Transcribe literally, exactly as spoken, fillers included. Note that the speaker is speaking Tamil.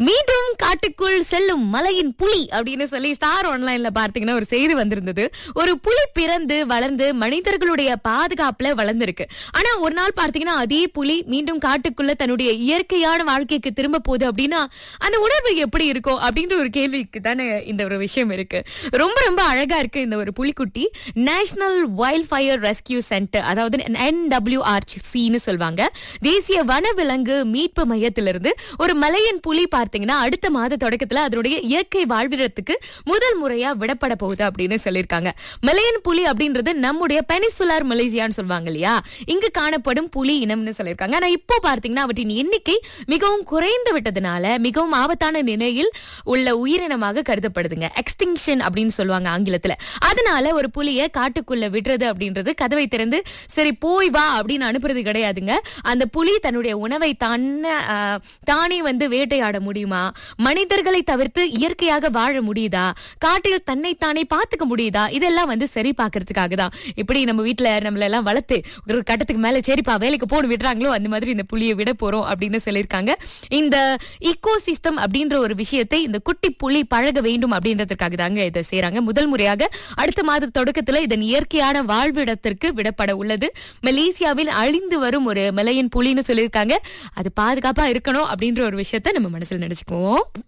மீண்டும் காட்டுக்குள் செல்லும் மலையின் புலி அப்படின்னு சொல்லி ஸ்டார் ஆன்லைன்ல பார்த்தீங்கன்னா ஒரு செய்தி வந்திருந்தது. ஒரு புலி பிறந்து வளர்ந்து மனிதர்களுடைய பாதுகாப்புல வளர்ந்திருக்கு. ஆனா ஒரு நாள் பார்த்தீங்கன்னா அதே புலி மீண்டும் காட்டுக்குள்ள தன்னுடைய இயற்கையான வாழ்க்கைக்கு திரும்ப போகுது அப்படின்னா அந்த உணர்வு எப்படி இருக்கும் அப்படின்ற ஒரு கேள்விக்கு தானே இந்த ஒரு விஷயம் இருக்கு. ரொம்ப ரொம்ப அழகா இருக்கு இந்த ஒரு புலிக்குட்டி. National wild fire rescue centre, அதாவது என் டபிள்யூ ஆர் சின்னு சொல்வாங்க, தேசிய வனவிலங்கு மீட்பு மையத்திலிருந்து ஒரு மலையின் புலி பார்த்தீங்கன்னா அடுத்த மாத தொடக்கத்துல அதனுடைய இயற்கை வாழ்விடத்துக்கு முதல் முறையா விடப்பட போகுது அப்படின்னு சொல்லியிருக்காங்க. மலையன் புலி அப்படின்றது நம்முடைய பெனிசுலார் மலேசியான்னு சொல்லுவாங்க இல்லையா, இங்கு காணப்படும் புலி இனம்னு சொல்லியிருக்காங்க. ஆனா இப்போ பார்த்தீங்கன்னா அவற்றின் எண்ணிக்கை மிகவும் குறைந்து விட்டதுனால மிகவும் ஆபத்தான நிலையில் உள்ள உயிரினமாக கருதப்படுதுங்க. எக்ஸ்டிங்ஷன் அப்படின்னு சொல்லுவாங்க ஆங்கிலத்துல. அதனால ஒரு புலியை காட்டுக்குள்ள விடுறது அப்படின்றது கதவை திறந்து சரி போய் வா அப்படின்னு அனுப்புறது கிடையாதுங்க. அந்த புலி தன்னுடைய உணவை தானே தானே வந்து வேட்டையாட முடியுமா, மனிதர்களை தவிர்த்து இயற்கையாக வாழ முடியுதா, காட்டில் தன்னை தானே பார்த்துக்க முடியுதா, இதெல்லாம் வந்து சரி பார்க்கறதுக்காக தான் இப்படி நம்ம வீட்டுல நம்மள எல்லாம் வளர்த்து ஒரு கட்டத்துக்கு மேல சரிப்பா வேலைக்கு போன்னு விடுறாங்களோ அந்த மாதிரி இந்த புலியை விட போறோம் அப்படின்னு சொல்லியிருக்காங்க. இந்த ஈகோ சிஸ்டம் அப்படின்ற ஒரு விஷயத்தை இந்த குட்டி புலி பழக வேண்டும் அப்படின்றதுக்காக தாங்க இதை செய்யறாங்க. முதல் முறையாக அடுத்த மாத தொடக்கத்துல இதன் இயற்கையான வாழ்விடத்திற்கு விடப்பட உள்ளது. மலேசியாவில் அழிந்து வரும் ஒரு மலையின் புலின்னு சொல்லியிருக்காங்க. அது பாதுகாப்பா இருக்கணும் அப்படின்ற ஒரு விஷயத்த நம்ம மனசுல நினைச்சுக்குவோம்.